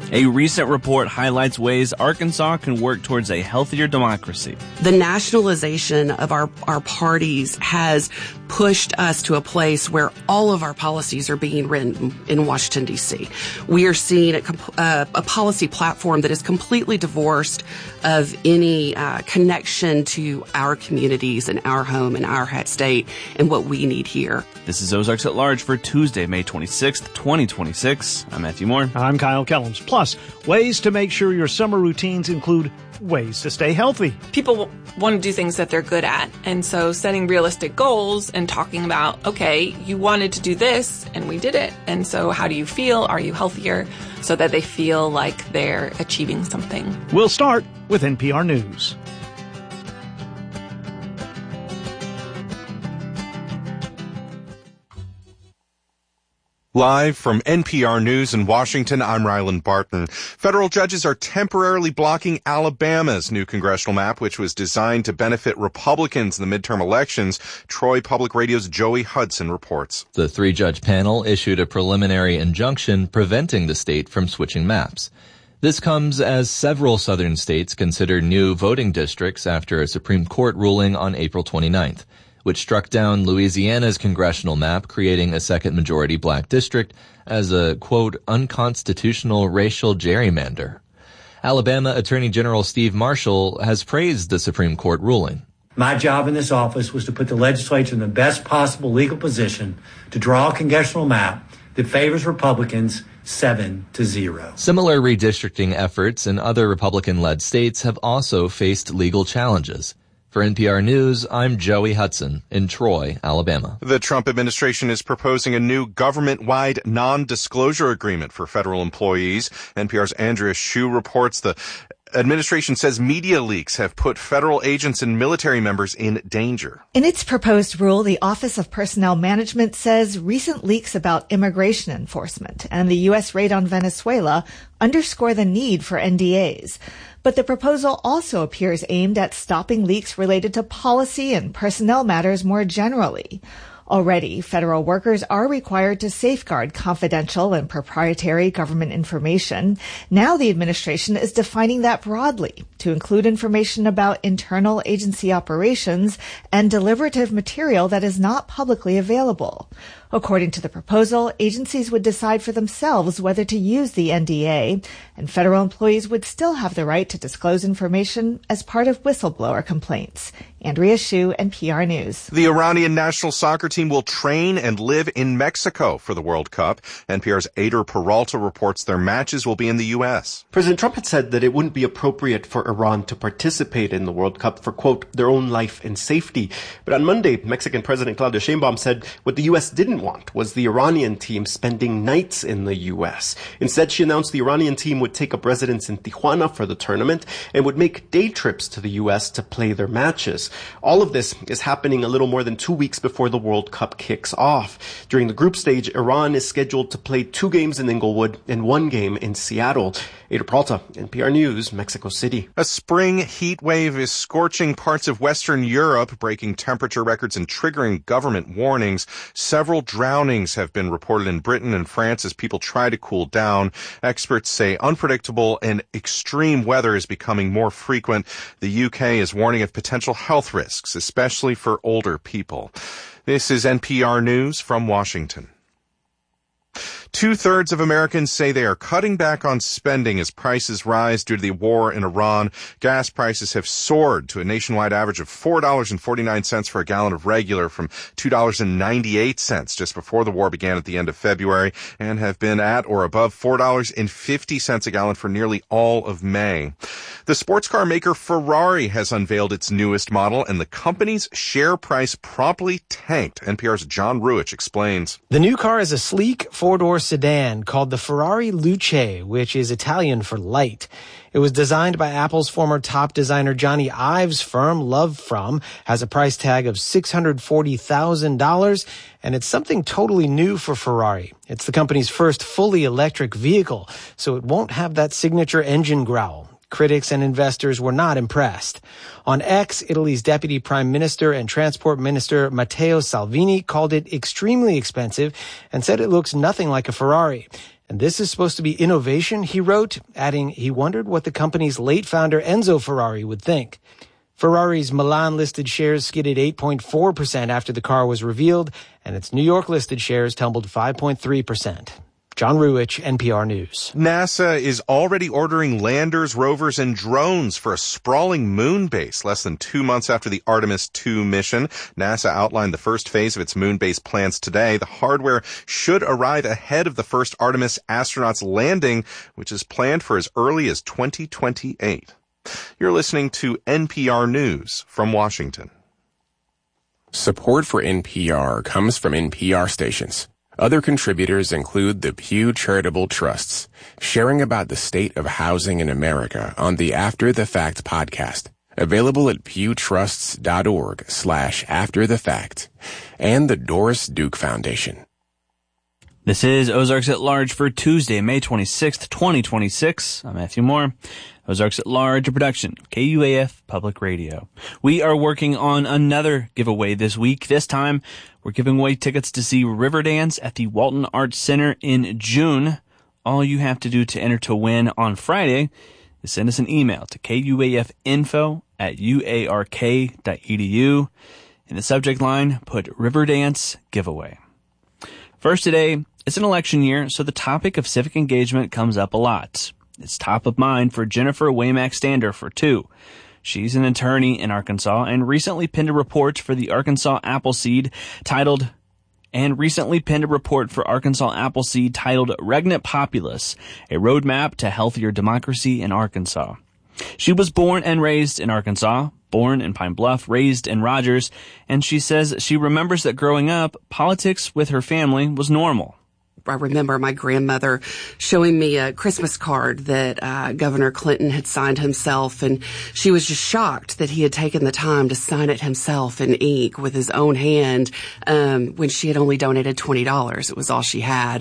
A recent report highlights ways Arkansas can work towards a healthier democracy. The nationalization of our parties has pushed us to a place where all of our policies are being written in Washington, D.C. We are seeing a policy platform that is completely divorced of any connection to our communities and our home and our state and what we need here. This is Ozarks at Large for Tuesday, May 26th, 2026. I'm Matthew Moore. I'm Kyle Kellums. Plus, ways to make sure your summer routines include ways to stay healthy. People want to do things that they're good at. And so setting realistic goals and talking about, okay, you wanted to do this and we did it. And so how do you feel? Are you healthier? So that they feel like they're achieving something. We'll start with NPR News. Live from NPR News in Washington, I'm Ryland Barton. Federal judges are temporarily blocking Alabama's new congressional map, which was designed to benefit Republicans in the midterm elections. Troy Public Radio's Joey Hudson reports. The three-judge panel issued a preliminary injunction preventing the state from switching maps. This comes as several southern states consider new voting districts after a Supreme Court ruling on April 29th. Which struck down Louisiana's congressional map, creating a second majority black district as a, quote, unconstitutional racial gerrymander. Alabama Attorney General Steve Marshall has praised the Supreme Court ruling. My job in this office was to put the legislature in the best possible legal position to draw a congressional map that favors Republicans 7-0. Similar redistricting efforts in other Republican-led states have also faced legal challenges. For NPR News, I'm Joey Hudson in Troy, Alabama. The Trump administration is proposing a new government-wide non-disclosure agreement for federal employees. NPR's Andrea Hsu reports the administration says media leaks have put federal agents and military members in danger. In its proposed rule, the Office of Personnel Management says recent leaks about immigration enforcement and the U.S. raid on Venezuela underscore the need for NDAs. But the proposal also appears aimed at stopping leaks related to policy and personnel matters more generally. Already, federal workers are required to safeguard confidential and proprietary government information. Now the administration is defining that broadly to include information about internal agency operations and deliberative material that is not publicly available. According to the proposal, agencies would decide for themselves whether to use the NDA, and federal employees would still have the right to disclose information as part of whistleblower complaints. Andrea Hsu, NPR News. The Iranian national soccer team will train and live in Mexico for the World Cup. NPR's Ader Peralta reports their matches will be in the U.S. President Trump had said that it wouldn't be appropriate for Iran to participate in the World Cup for, quote, their own life and safety. But on Monday, Mexican President Claudia Sheinbaum said what the U.S. didn't want was the Iranian team spending nights in the U.S. Instead, she announced the Iranian team would take up residence in Tijuana for the tournament and would make day trips to the U.S. to play their matches. All of this is happening a little more than 2 weeks before the World Cup kicks off. During the group stage, Iran is scheduled to play 2 games in Inglewood and 1 game in Seattle. Ader Peralta, NPR News, Mexico City. A spring heat wave is scorching parts of Western Europe, breaking temperature records and triggering government warnings. Several drownings have been reported in Britain and France as people try to cool down. Experts say unpredictable and extreme weather is becoming more frequent. The UK is warning of potential health risks, especially for older people. This is NPR News from Washington. 2/3 of Americans say they are cutting back on spending as prices rise due to the war in Iran. Gas prices have soared to a nationwide average of $4.49 for a gallon of regular from $2.98 just before the war began at the end of February, and have been at or above $4.50 a gallon for nearly all of May. The sports car maker Ferrari has unveiled its newest model, and the company's share price promptly tanked. NPR's John Ruich explains. The new car is a sleek four-door sedan called the Ferrari Luce, which is Italian for light. It was designed by Apple's former top designer Johnny Ive's firm, Love From, has a price tag of $640,000, and it's something totally new for Ferrari. It's the company's first fully electric vehicle, so it won't have that signature engine growl. Critics and investors were not impressed. On X, Italy's Deputy Prime Minister and Transport Minister Matteo Salvini called it extremely expensive and said it looks nothing like a Ferrari. And this is supposed to be innovation, he wrote, adding he wondered what the company's late founder Enzo Ferrari would think. Ferrari's Milan-listed shares skidded 8.4% after the car was revealed, and its New York-listed shares tumbled 5.3%. John Ruwich, NPR News. NASA is already ordering landers, rovers, and drones for a sprawling moon base less than 2 months after the Artemis II mission. NASA outlined the first phase of its moon base plans today. The hardware should arrive ahead of the first Artemis astronauts landing, which is planned for as early as 2028. You're listening to NPR News from Washington. Support for NPR comes from NPR stations. Other contributors include the Pew Charitable Trusts, sharing about the state of housing in America on the After the Fact podcast, available at pewtrusts.org/afterthefact, and the Doris Duke Foundation. This is Ozarks at Large for Tuesday, May 26th, 2026. I'm Matthew Moore. Ozarks at Large, a production, KUAF Public Radio. We are working on another giveaway this week. This time, we're giving away tickets to see Riverdance at the Walton Arts Center in June. All you have to do to enter to win on Friday is send us an email to kuafinfo@uark.edu. In the subject line, put Riverdance Giveaway. First today, it's an election year, so the topic of civic engagement comes up a lot. It's top of mind for Jennifer Waymack-Stander for two. She's an attorney in Arkansas and recently penned a report for the Arkansas Appleseed titled Regnant Populace, a Roadmap to Healthier Democracy in Arkansas. She was born and raised in Arkansas, born in Pine Bluff, raised in Rogers, and she says she remembers that growing up, politics with her family was normal. I remember my grandmother showing me a Christmas card that Governor Clinton had signed himself, and she was just shocked that he had taken the time to sign it himself in ink with his own hand when she had only donated $20. It was all she had.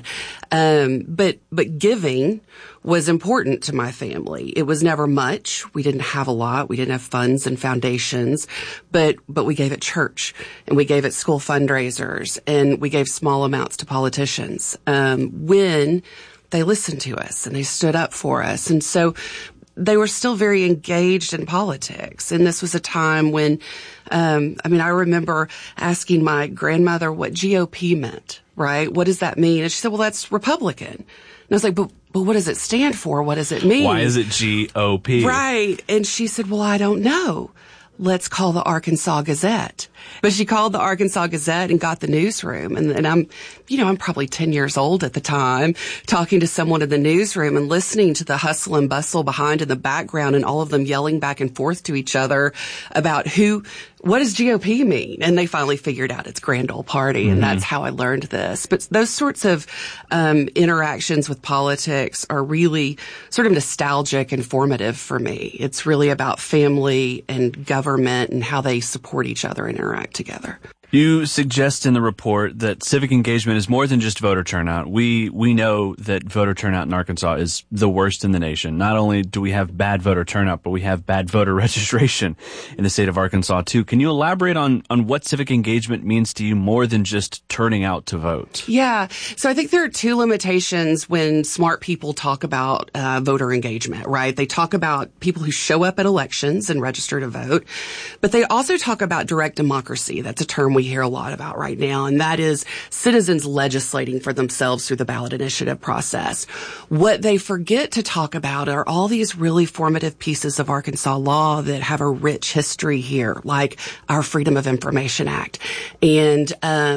But giving was important to my family. It was never much. We didn't have a lot. We didn't have funds and foundations, but we gave at church and we gave at school fundraisers and we gave small amounts to politicians, when they listened to us and they stood up for us. And so they were still very engaged in politics. And this was a time when, I remember asking my grandmother what GOP meant, right? What does that mean? And she said, well, that's Republican. And I was like, but what does it stand for? What does it mean? Why is it GOP? Right. And she said, well, I don't know. Let's call the Arkansas Gazette. But she called the Arkansas Gazette and got the newsroom. And I'm probably 10 years old at the time, talking to someone in the newsroom and listening to the hustle and bustle behind in the background and all of them yelling back and forth to each other about what does GOP mean? And they finally figured out it's Grand Ole Party, and that's how I learned this. But those sorts of interactions with politics are really sort of nostalgic and formative for me. It's really about family and government and how they support each other and interact together. You suggest in the report that civic engagement is more than just voter turnout. We know that voter turnout in Arkansas is the worst in the nation. Not only do we have bad voter turnout, but we have bad voter registration in the state of Arkansas too. Can you elaborate on what civic engagement means to you more than just turning out to vote? Yeah. So I think there are two limitations when smart people talk about voter engagement, right? They talk about people who show up at elections and register to vote, but they also talk about direct democracy. That's a term we hear a lot about right now, and that is citizens legislating for themselves through the ballot initiative process. What they forget to talk about are all these really formative pieces of Arkansas law that have a rich history here, like our Freedom of Information Act. And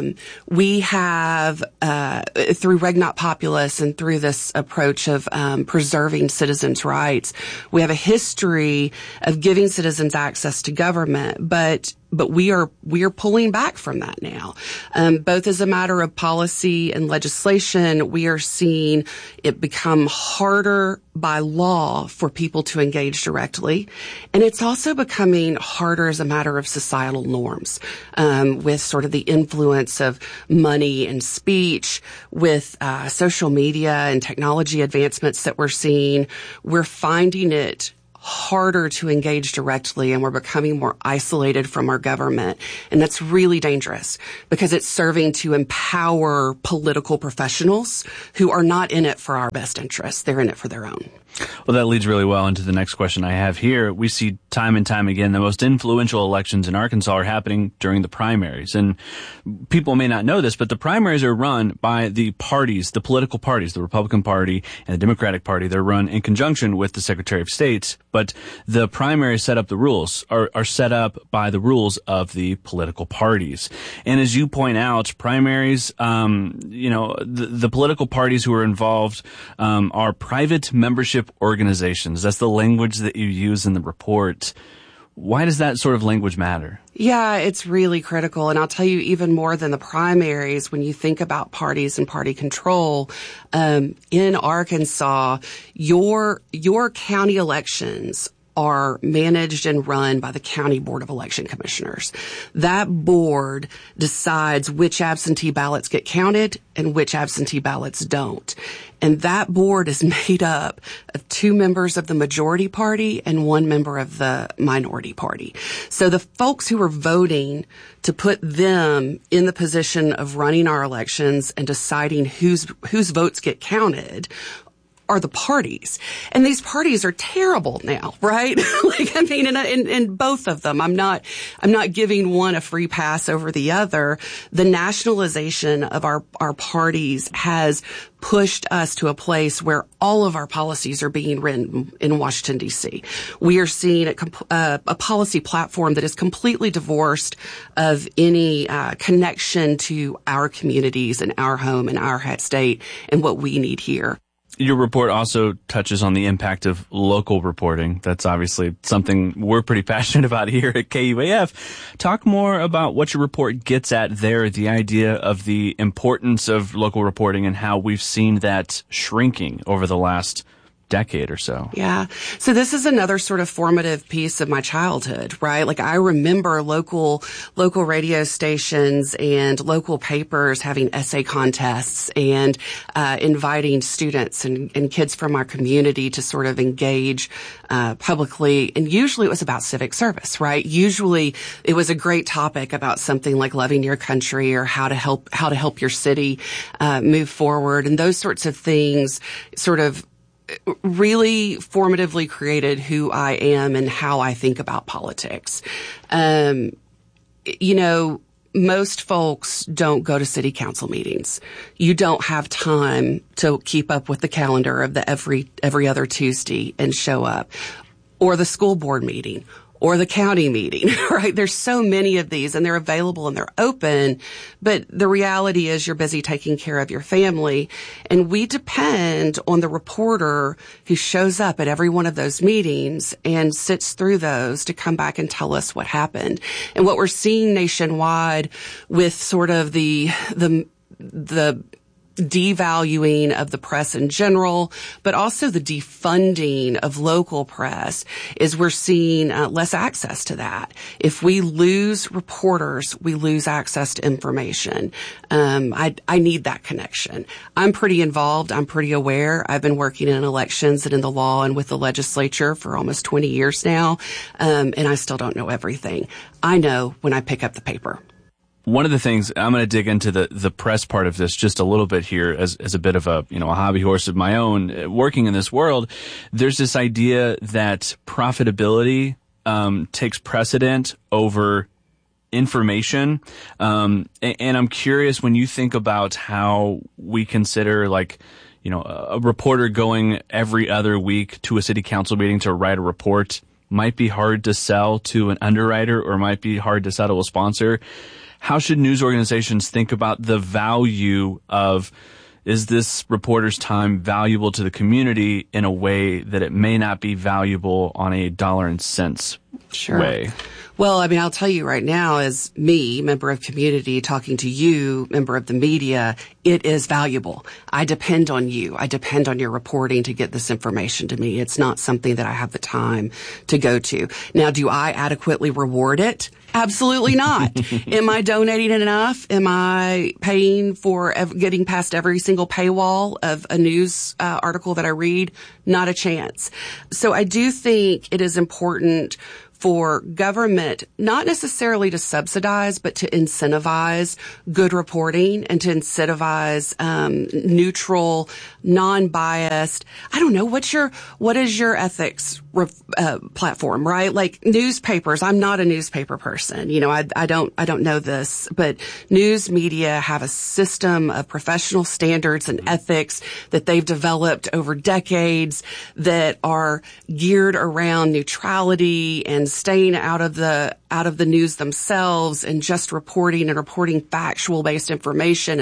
we have, through Regnant Populace and through this approach of preserving citizens' rights, we have a history of giving citizens access to government, but we are pulling back from that now. Both as a matter of policy and legislation, we are seeing it become harder by law for people to engage directly. And it's also becoming harder as a matter of societal norms, with sort of the influence of money and speech, with social media and technology advancements that we're seeing. We're finding it harder to engage directly, and we're becoming more isolated from our government. And that's really dangerous because it's serving to empower political professionals who are not in it for our best interests. They're in it for their own. Well, that leads really well into the next question I have here. We see time and time again the most influential elections in Arkansas are happening during the primaries. And people may not know this, but the primaries are run by the parties, the political parties, the Republican Party and the Democratic Party. They're run in conjunction with the Secretary of State. But the primaries set up the rules, are set up by the rules of the political parties. And as you point out, primaries, the political parties who are involved are private membership organizations. That's the language that you use in the report. Why does that sort of language matter? Yeah, it's really critical. And I'll tell you, even more than the primaries, when you think about parties and party control, in Arkansas, your county elections are managed and run by the County Board of Election Commissioners. That board decides which absentee ballots get counted and which absentee ballots don't. And that board is made up of 2 members of the majority party and 1 member of the minority party. So the folks who are voting to put them in the position of running our elections and deciding whose votes get counted are the parties. And these parties are terrible now, right? In both of them, I'm not giving one a free pass over the other. The nationalization of our parties has pushed us to a place where all of our policies are being written in Washington, D.C. We are seeing a policy platform that is completely divorced of any connection to our communities and our home and our state and what we need here. Your report also touches on the impact of local reporting. That's obviously something we're pretty passionate about here at KUAF. Talk more about what your report gets at there, the idea of the importance of local reporting and how we've seen that shrinking over the last decade or so. Yeah. So this is another sort of formative piece of my childhood, right? Like I remember local radio stations and local papers having essay contests and inviting students and kids from our community to sort of engage publicly. And usually it was about civic service, right? Usually it was a great topic about something like loving your country or how to help your city move forward, and those sorts of things sort of really formatively created who I am and how I think about politics. Most folks don't go to city council meetings. You don't have time to keep up with the calendar of the every other Tuesday and show up, or the school board meeting, or the county meeting, right? There's so many of these and they're available and they're open, but the reality is you're busy taking care of your family, and we depend on the reporter who shows up at every one of those meetings and sits through those to come back and tell us what happened. And what we're seeing nationwide with sort of the devaluing of the press in general, but also the defunding of local press, is we're seeing less access to that. If we lose reporters, we lose access to information. I need that connection. I'm pretty involved. I'm pretty aware. I've been working in elections and in the law and with the legislature for almost 20 years now, and I still don't know everything. I know when I pick up the paper. One of the things, I'm going to dig into the press part of this just a little bit here as a bit of a hobby horse of my own. Working in this world, there's this idea that profitability takes precedent over information. And I'm curious, when you think about how we consider a reporter going every other week to a city council meeting to write a report might be hard to sell to an underwriter or might be hard to sell to a sponsor. How should news organizations think about the value of, is this reporter's time valuable to the community in a way that it may not be valuable on a dollar and cents way? Well, I mean, I'll tell you right now, as me, member of community, talking to you, member of the media, it is valuable. I depend on you. I depend on your reporting to get this information to me. It's not something that I have the time to go to. Now, do I adequately reward it? Absolutely not. Am I donating enough? Am I paying for getting past every single paywall of a news article that I read? Not a chance. So I do think it is important for government not necessarily to subsidize, but to incentivize good reporting and to incentivize neutral, non-biased. I don't know, what is your ethics platform, right? Like newspapers. I'm not a newspaper person. You know, I don't know this, but news media have a system of professional standards and ethics that they've developed over decades that are geared around neutrality and staying out of the news themselves and just reporting factual based information